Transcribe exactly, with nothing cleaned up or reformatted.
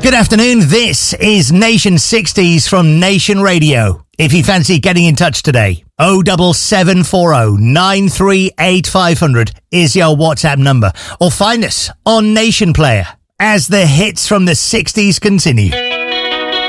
Good afternoon, this is Nation sixties from Nation Radio. If you fancy getting in touch today, oh seven seven four oh nine three eight five hundred is your WhatsApp number, or find us on Nation Player as the hits from the sixties continue.